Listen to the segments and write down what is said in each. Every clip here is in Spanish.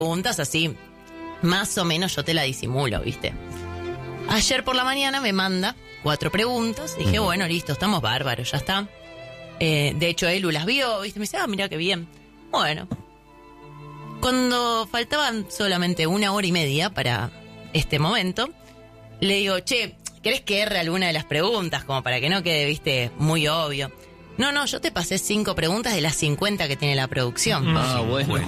preguntas así, más o menos yo te la disimulo, ¿viste? Ayer por la mañana me manda 4 preguntas. Dije, bueno, listo, estamos bárbaros, ya está. De hecho, Elu las vio, ¿viste? Me dice, mirá qué bien. Bueno. Cuando faltaban solamente 1 hora y media para este momento, le digo, che, ¿querés que erre alguna de las preguntas? Como para que no quede, ¿viste? Muy obvio. No, yo te pasé 5 preguntas de las 50 que tiene la producción. Bueno.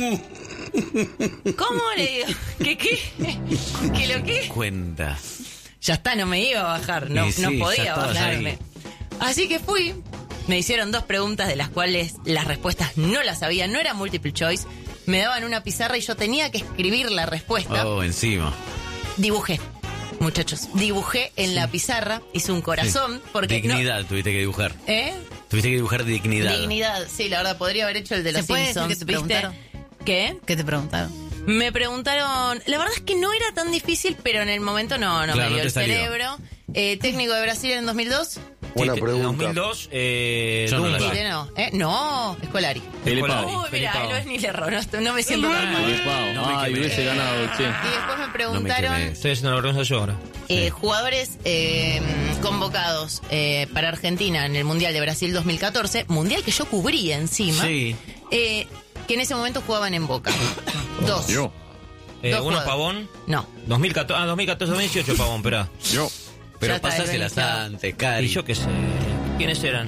¿Cómo le digo? ¿Qué? ¿Qué lo qué? Cuenta. Ya está, no me iba a bajar, no podía bajarme. Así que fui, me hicieron 2 preguntas de las cuales las respuestas no las sabía, no era multiple choice. Me daban una pizarra y yo tenía que escribir la respuesta. Encima. Dibujé, muchachos, dibujé en la pizarra, hice un corazón. Porque dignidad tuviste que dibujar. Tuviste que dibujar dignidad. Dignidad, sí, la verdad, podría haber hecho el de los Simpsons. ¿Qué te preguntaron? ¿Qué? ¿Qué te preguntaron? Me preguntaron, la verdad es que no era tan difícil, pero en el momento no me dio el cerebro. Técnico de Brasil en 2002. Buena pregunta. 2002, Dunga. No, Scolari. Felipao. Mira, él ni le erró, no me siento tan mal. Hubiese ganado, che. Y después me preguntaron... Estoy haciendo la vergüenza yo ahora. Jugadores convocados para Argentina en el Mundial de Brasil 2014, Mundial que yo cubrí encima, que en ese momento jugaban en Boca. 2. Yo. ¿Uno Pavón? No. 2014-2018 Pavón, espera. Yo. Pero Ya está, pasáselas antes, Cari. Y yo qué sé. ¿Quiénes eran?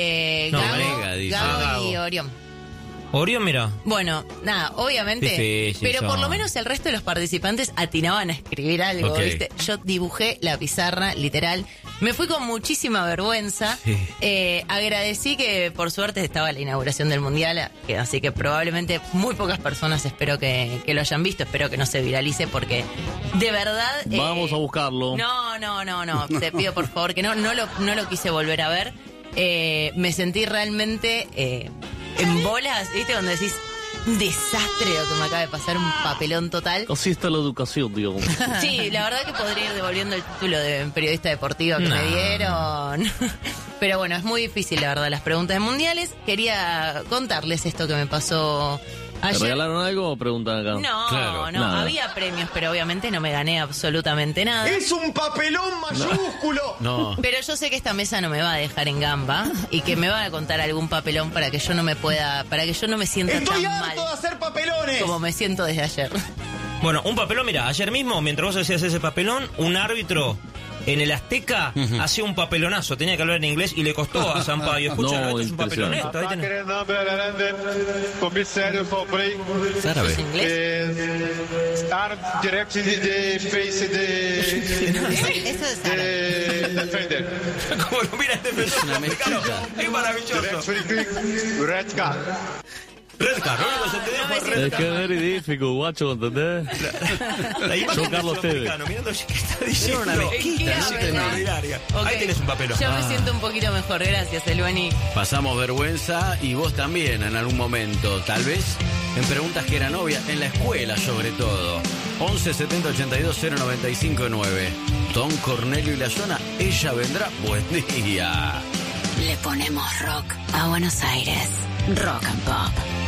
Gago y Orión. Orión, mira. Bueno, nada, obviamente, difícil, pero por lo menos el resto de los participantes atinaban a escribir algo, ¿viste? Yo dibujé la pizarra, literal. Me fui con muchísima vergüenza. Agradecí que por suerte estaba la inauguración del Mundial, así que probablemente muy pocas personas espero que lo hayan visto, espero que no se viralice porque de verdad... Vamos a buscarlo. No, te pido por favor que no lo quise volver a ver. Me sentí realmente... en bolas, ¿viste? Cuando decís un desastre lo que me acaba de pasar, un papelón total. Así está la educación, digamos. Sí, la verdad que podría ir devolviendo el título de periodista deportiva que me dieron. Pero bueno, es muy difícil, la verdad, las preguntas de mundiales. Quería contarles esto que me pasó ayer. ¿Te regalaron algo o preguntan acá? No, nada. Había premios, pero obviamente no me gané absolutamente nada. ¡Es un papelón mayúsculo! No. Pero yo sé que esta mesa no me va a dejar en gamba y que me va a contar algún papelón para que yo no me sienta ¡Estoy tan mal harto de hacer papelones! como me siento desde ayer. Bueno, un papelón, mira, ayer mismo, mientras vos hacías ese papelón, un árbitro en el Azteca hacía un papelonazo, tenía que hablar en inglés y le costó a Sampaio. Escucha, esto es un papelón, esto. Ahí tenés. ¿Es árabe? ¿Es inglés? Eso es árabe. Como lo mira el defensor. Es una mezquita. Es maravilloso. Red Card, lo único que se entendió fue Red Es Card. que es very difficult, guacho, ¿entendés? La imagen Yo, Carlos del Tevez. sudafricano mirando qué está diciendo. Una mezquita, ¿En no qué te extraordinaria. Ok. Ahí tenés un papelón. Yo me siento un poquito mejor, gracias, Elvani. Pasamos vergüenza y vos también en algún momento, tal vez en preguntas que eran obvias, en la escuela sobre todo. 11 70 82 095 9. Don Cornelio y la zona, ella vendrá. Buen día. Le ponemos rock a Buenos Aires. Rock and Pop.